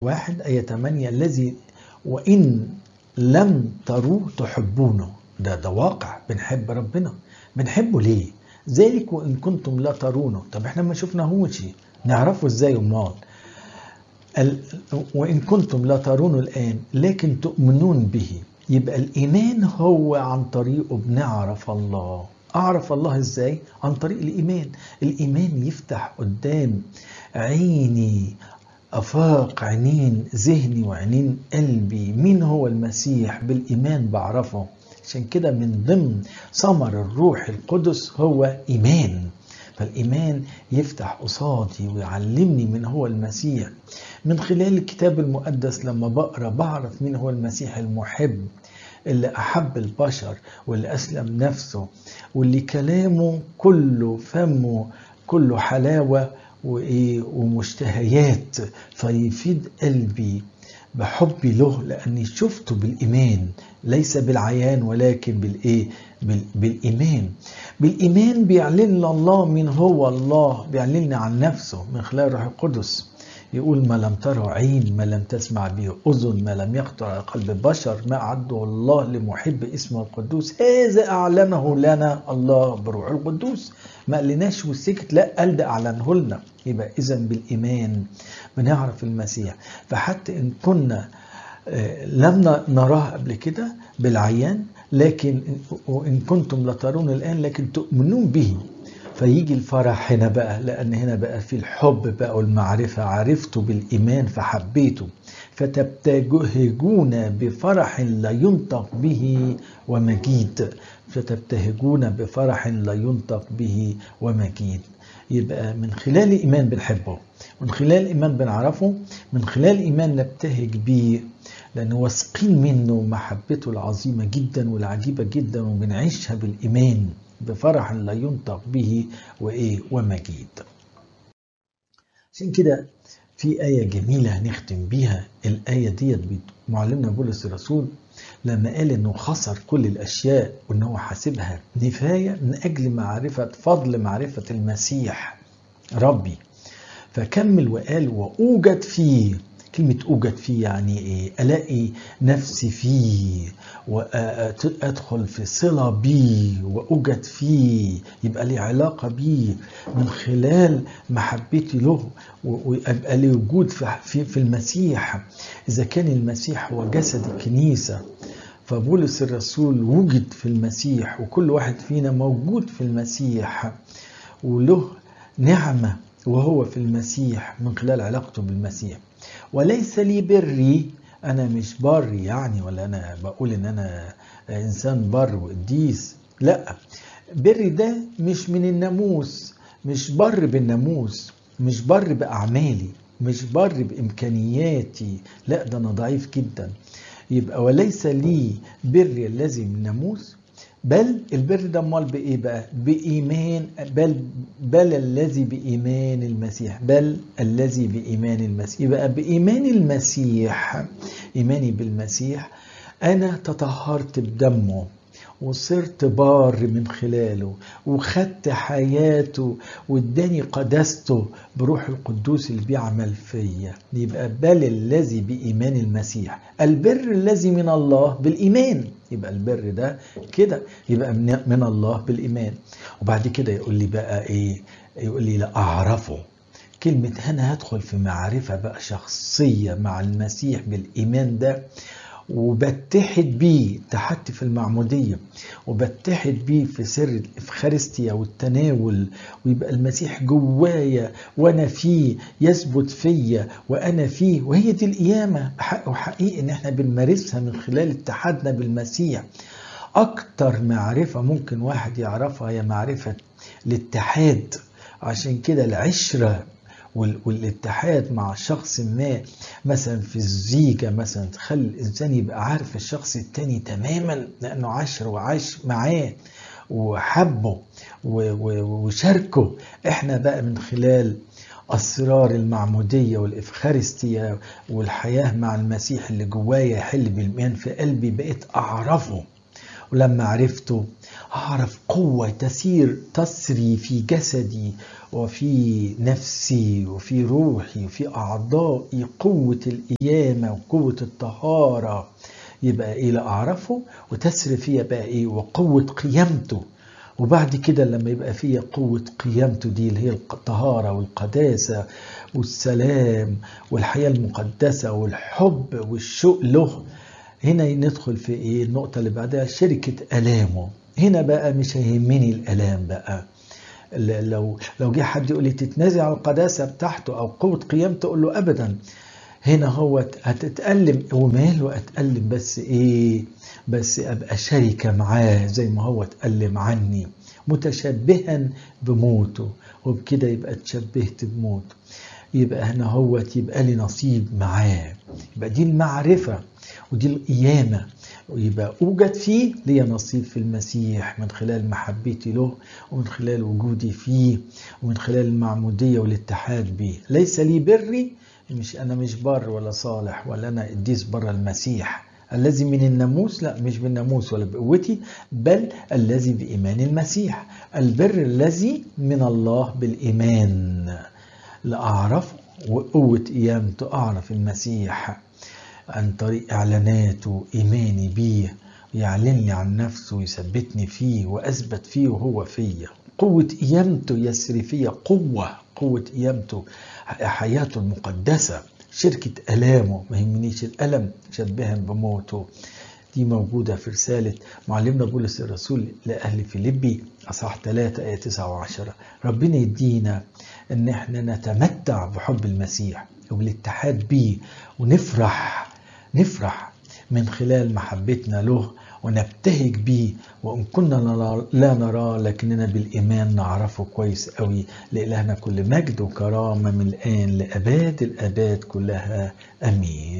1 آية 8 الذي وإن لم تروه تحبونه. ده واقع، بنحب ربنا. بنحبه ليه؟ ذلك وإن كنتم لا ترونه. طب احنا ما شفناهوش نعرفه ازاي امال؟ وإن كنتم لا ترونه الآن لكن تؤمنون به. يبقى الإيمان هو عن طريقه بنعرف الله. أعرف الله إزاي؟ عن طريق الإيمان. الإيمان يفتح قدام عيني، أفاق عينين ذهني وعينين قلبي مين هو المسيح. بالإيمان بعرفه. عشان كده من ضمن ثمر الروح القدس هو إيمان. فالإيمان يفتح قصادي ويعلمني من هو المسيح. من خلال الكتاب المقدس لما بقرأ بعرف مين هو المسيح المحب اللي أحب البشر واللي أسلم نفسه واللي كلامه كله فمه كله حلاوة ومشتهيات فيفيد قلبي بحبي له لأني شفته بالإيمان ليس بالعيان ولكن بالإيمان. بالإيمان بيعلن الله من هو الله، بيعلن عن نفسه من خلال الروح القدس. يقول ما لم تره عين، ما لم تسمع به أذن، ما لم يخطر على قلب بشر، ما أعده الله لمحب اسمه القدوس، هذا أعلنه لنا الله بروح القدوس. ما قالناش وسكت، لا قال ده أعلنه لنا. يبقى إذن بالإيمان بنعرف المسيح. فحتى إن كنا لم نراه قبل كده بالعيان، لكن وإن كنتم لترون الآن لكن تؤمنون به. فيجي الفرح هنا بقى، لأن هنا بقى في الحب بقى والمعرفة. عرفته بالإيمان فحبيته. فتبتهجون بفرح لا ينطق به ومجيد. فتبتهجون بفرح لا ينطق به ومجيد. يبقى من خلال الإيمان بنحبه، من خلال الإيمان بنعرفه، من خلال الإيمان نبتهج به لأنه واثقين منه محبته العظيمة جدا والعجيبة جدا، وبنعيشها بالإيمان بفرح لا ينطق به ومجيد. عشان كده في آية جميلة هنختم بيها. الآية ديت معلمنا بولس الرسول لما قال إنه خسر كل الأشياء وإنه حاسبها نفاية من أجل معرفة فضل معرفة المسيح ربي. فكمل وقال وأوجد فيه. كلمة أوجد فيه يعني إيه؟ ألاقي نفسي فيه وأدخل في صلة بيه وأوجد فيه، يبقى لي علاقة بيه من خلال محبتي له، ويبقى لي وجود في المسيح. إذا كان المسيح هو جسد الكنيسة فبولس الرسول وجد في المسيح، وكل واحد فينا موجود في المسيح وله نعمة وهو في المسيح من خلال علاقته بالمسيح. وليس لي بري، أنا مش بر يعني، ولا أنا بقول إن أنا إنسان بر وقديس، لا. بري ده مش من الناموس، مش بر بالناموس، مش بر بأعمالي، مش بر بإمكانياتي، لا ده أنا ضعيف جدا. يبقى وليس لي بري الذي من الناموس، بل البر ده امال بايه بقى؟ بايمان. بل الذي بايمان المسيح، بل الذي بايمان المسيح. يبقى بايمان المسيح، ايماني بالمسيح، انا تطهرت بدمه وصرت بار من خلاله، وخدت حياته واداني قداسته بروح القدوس اللي بيعمل فيا. يبقى بل الذي بإيمان المسيح، البر الذي من الله بالإيمان. يبقى البر ده كده يبقى من الله بالإيمان. وبعد كده يقول لي بقى إيه؟ يقول لي لا أعرفه. كلمة هنا هدخل في معرفة بقى شخصية مع المسيح بالإيمان ده، وبتحد بيه. اتحدت في المعمودية وبتحد بيه في سر الإفخارستيا والتناول، ويبقى المسيح جوايا وانا فيه، يثبت فيا وانا فيه. وهي دي القيامة بحق وحقيقي ان احنا بنمارسها من خلال اتحادنا بالمسيح. اكتر معرفة ممكن واحد يعرفها هي معرفة الاتحاد. عشان كده العشرة والاتحاد مع شخص ما، مثلا في الزيجة مثلا، تخلي الإنسان يبقى عارف الشخص التاني تماما لأنه عاشر وعاش معاه وحبه وشاركه. احنا بقى من خلال أسرار المعمودية والإفخارستيا والحياة مع المسيح اللي جوايا يحل بالإيمان في قلبي، بقيت أعرفه ولما عرفته أعرف قوة تسري في جسدي وفي نفسي وفي روحي وفي أعضائي، قوة القيامة وقوة الطهارة. يبقى إيه؟ لا أعرفه وتسري فيها بقى إيه؟ وقوة قيامته. وبعد كده لما يبقى فيها قوة قيامته دي اللي هي الطهارة والقداسة والسلام والحياة المقدسة والحب والشوق له، هنا ندخل في ايه؟ النقطة اللي بعدها شركة ألامه. هنا بقى مش هيهمني الألام بقى. لو جه حد يقول لي تتنازع عن القداسة بتاعته أو قوة قيامته، أقول له أبدا. هنا هو هتتألم وماله أتألم، بس إيه؟ بس أبقى شركة معاه زي ما هو اتألم عني، متشبها بموته، وبكده يبقى اتشبهت بموته. يبقى هنا هو يبقى لي نصيب معاه. يبقى دي المعرفة ودي القيامة، ويبقى أوجد فيه لي نصيب في المسيح من خلال محبتي له ومن خلال وجودي فيه ومن خلال المعمودية والاتحاد به. ليس لي بري، أنا مش بر ولا صالح ولا أنا قديس بر المسيح الذي من الناموس، لا مش بالناموس ولا بقوتي، بل الذي بإيمان المسيح. البر الذي من الله بالإيمان لأعرفه، وقوة قيامته أعرف المسيح عن طريق إعلاناته، إيماني بيه، يعلن لي عن نفسه ويثبتني فيه وأثبت فيه وهو فيه. قوة قيامته يسري فيه، قوة قيامته، حياته المقدسة، شركة ألامه، ما يهمنيش الألم، شبها بموته. دي موجودة في رسالة معلمنا بولس الرسول لأهل فيليبي أصحاح 3 آية 9 و10. ربنا يدينا إن احنا نتمتع بحب المسيح وبالاتحاد بيه، ونفرح من خلال محبتنا له، ونبتهج بيه. وإن كنا لا نراه لكننا بالإيمان نعرفه كويس قوي. لإلهنا كل مجد وكرامة من الآن لأباد الآباد كلها، أمين.